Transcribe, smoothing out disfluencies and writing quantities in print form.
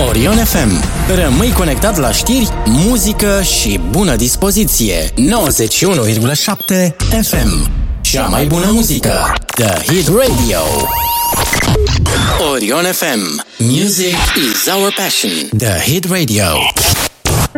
Orion FM. Rămâi conectat la știri, muzică și bună dispoziție. 91,7 FM. Cea mai bună muzică. The Hit Radio. Orion FM. Music is our passion. The Hit Radio.